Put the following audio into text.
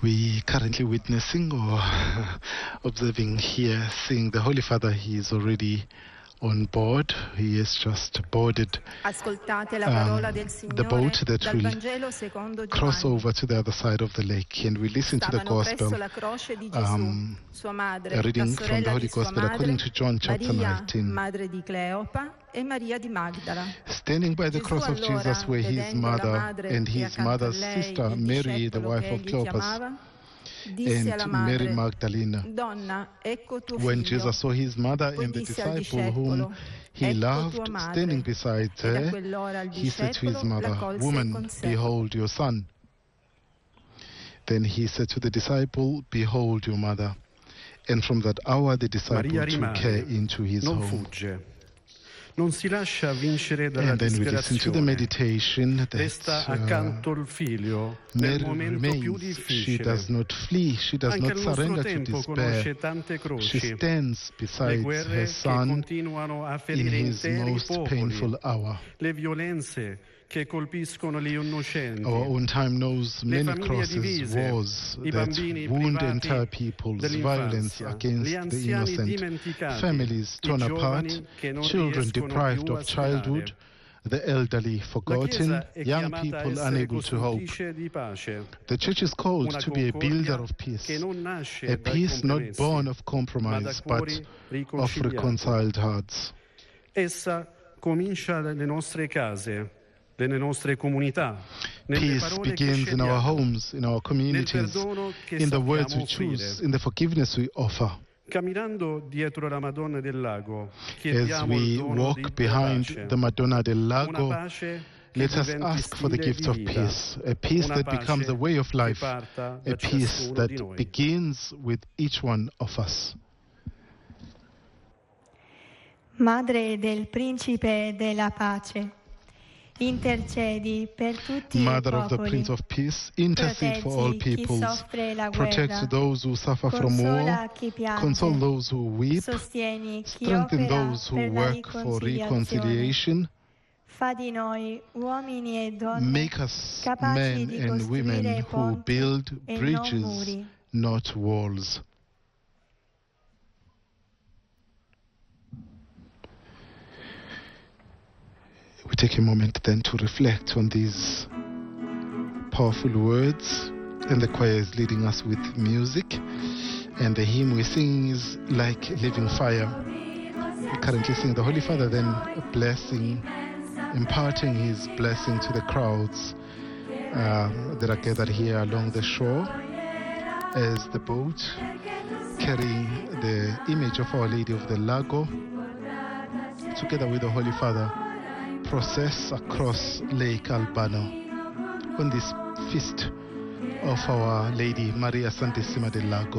We currently witnessing or observing here, seeing the Holy Father. He is already on board. He has just boarded the boat that will cross over to the other side of the lake, and we listen to the gospel, a reading from the Holy Gospel according to John chapter 19. Standing by the cross of Jesus were his mother and his mother's sister, Mary, the wife of Cleopas, and Mary Magdalene. When Jesus saw his mother and the disciple whom he loved standing beside her, he said to his mother, "Woman, behold your son." Then he said to the disciple, "Behold your mother." And from that hour the disciple took her into his home. Non si lascia vincere dalla And then we listen to the meditation Resta accanto al figlio Mary nel momento più remains. She difficile. does not flee, she does Anche not al nostro surrender to tempo despair. conosce tante She croci, stands le beside her guerre che son continuano a in ferire his interi most popoli, painful hour. le violenze che colpiscono gli innocenti, Our own time knows le many famiglie crosses, divise, wars i that bambini wound privati entire peoples, violence dell'infanzia, gli against the anziani innocent, dimenticati, families i torn apart, giovani che non children riescono deprived più a of childhood, sperare. the elderly La forgotten, Chiesa è young chiamata a people essere unable to hope. costruttrice di pace, The Church is called una to be a builder concordia of peace, che non nasce a dai peace not compromessi, born of ma da compromise, but cuori of riconciliati. reconciled hearts. Essa comincia dalle nostre case, nelle nostre comunità, nelle Peace parole che begins in our scegliamo, homes, in our nel communities, perdono che in the words we sappiamo choose, offrire. in the forgiveness we offer. Camminando dietro la Madonna del Lago, As chiediamo il we dono walk della behind pace, the Madonna del una Lago, pace che let us diventi ask for the stile gift di of vita, peace, a peace una that becomes a pace way of che life, parta a da peace ciascuno di that noi. begins with each one of us. Madre del Principe della Pace, intercedi per tutti Mother i of the popoli, Prince of Peace, intercede for all proteggi chi peoples, soffre la protect guerra, those who suffer from war, consola chi piange, console those who weep, sostieni chi strengthen opera those who per la work for reconciliation. Fa di noi uomini e donne Make us capaci men di and women costruire who ponti build e non bridges, muri. not walls. We take a moment then to reflect on these powerful words, and the choir is leading us with music, and the hymn we're singing is Like Living Fire. We currently sing the Holy Father, then blessing, imparting his blessing to the crowds that are gathered here along the shore, as the boat carrying the image of Our Lady of the Lago, together with the Holy Father, process across Lake Albano on this feast of Our Lady Maria Santissima del Lago.